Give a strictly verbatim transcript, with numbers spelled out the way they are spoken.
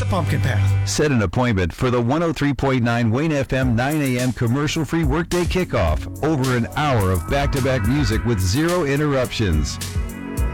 Pumpkin Path. Set an appointment for the one oh three point nine Wayne F M nine a.m. commercial-free workday kickoff. Over an hour of back-to-back music with zero interruptions.